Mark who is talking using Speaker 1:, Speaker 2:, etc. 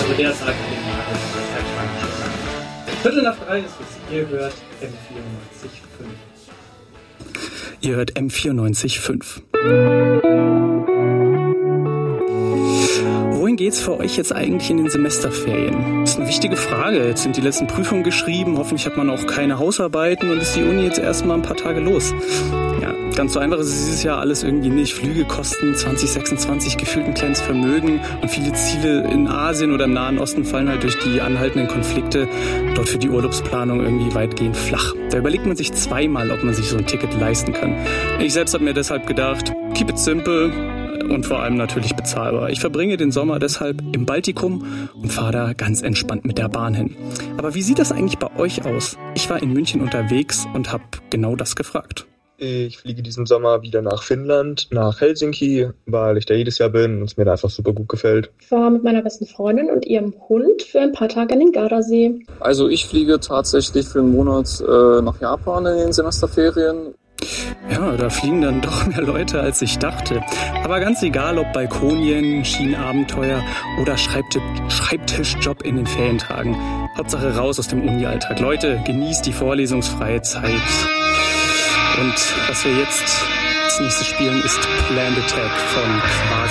Speaker 1: Zu der Zeit kann ich mal das Herzschlag schon lang. Viertel nach 3 ist es. Ihr hört M94.5.
Speaker 2: Ihr hört M94.5. Wohin geht's für euch jetzt eigentlich in den Semesterferien? Das ist eine wichtige Frage. Jetzt sind die letzten Prüfungen geschrieben, hoffentlich hat man auch keine Hausarbeiten und ist die Uni jetzt erstmal ein paar Tage los. Ja, ganz so einfach ist es dieses Jahr alles irgendwie nicht. Flüge kosten 2026 gefühlt ein kleines Vermögen und viele Ziele in Asien oder im Nahen Osten fallen halt durch die anhaltenden Konflikte dort für die Urlaubsplanung irgendwie weitgehend flach. Da überlegt man sich zweimal, ob man sich so ein Ticket leisten kann. Ich selbst habe mir deshalb gedacht, keep it simple und vor allem natürlich bezahlbar. Ich verbringe den Sommer deshalb im Baltikum und fahre da ganz entspannt mit der Bahn hin. Aber wie sieht das eigentlich bei euch aus? Ich war in München unterwegs und habe genau das gefragt.
Speaker 3: Ich fliege diesen Sommer wieder nach Finnland, nach Helsinki, weil ich da jedes Jahr bin und es mir da einfach super gut gefällt.
Speaker 4: Ich war mit meiner besten Freundin und ihrem Hund für ein paar Tage an den Gardasee.
Speaker 5: Also ich fliege tatsächlich für einen Monat nach Japan in den Semesterferien.
Speaker 2: Ja, da fliegen dann doch mehr Leute, als ich dachte. Aber ganz egal, ob Balkonien, Schienenabenteuer oder Schreibtischjob in den Ferientagen. Hauptsache raus aus dem Uni-Alltag. Leute, genießt die vorlesungsfreie Zeit. Und was wir jetzt als nächstes spielen, ist Planned Attack von Quasi.